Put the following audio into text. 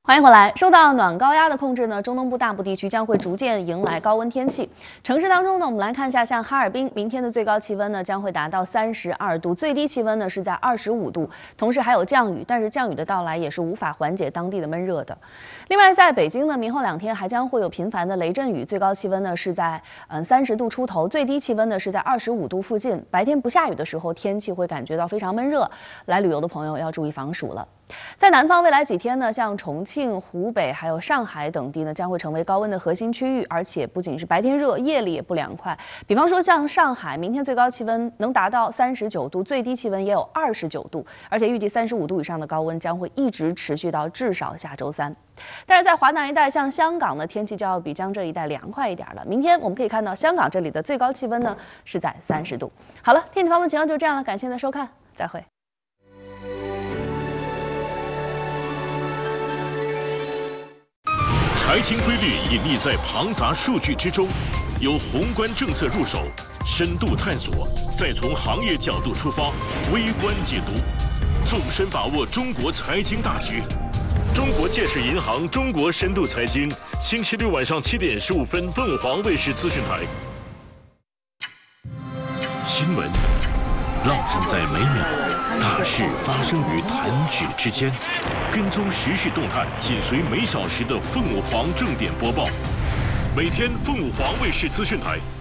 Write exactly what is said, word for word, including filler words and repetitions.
欢迎回来。受到暖高压的控制呢，中东部大部地区将会逐渐迎来高温天气。城市当中呢，我们来看一下，像哈尔滨，明天的最高气温呢将会达到三十二度，最低气温呢是在二十五度，同时还有降雨，但是降雨的到来也是无法缓解当地的闷热的。另外，在北京呢，明后两天还将会有频繁的雷阵雨，最高气温呢是在嗯三十度出头，最低气温呢是在二十五度附近。白天不下雨的时候，天气会感觉到非常闷热，来旅游的朋友要注意防暑了。在南方，未来几天呢，像重庆、湖北还有上海等地呢，将会成为高温的核心区域，而且不仅是白天热，夜里也不凉快。比方说像上海，明天最高气温能达到三十九度，最低气温也有二十九度，而且预计三十五度以上的高温将会一直持续到至少下周三。但是在华南一带，像香港呢，天气就要比江浙一带凉快一点了。明天我们可以看到，香港这里的最高气温呢是在三十度。好了，天气方面情况就这样了，感谢您的收看，再会。 财经规律隐匿在庞杂数据之中，由宏观政策入手，深度探索，再从行业角度出发，微观解读，纵深把握中国财经大局。中国建设银行中国深度财经，星期六晚上七点十五分，凤凰卫视资讯台。新闻浪漫在每秒，大事发生于弹指之间。跟踪时事动态，紧随每小时的凤凰正点播报。每天凤凰卫视资讯台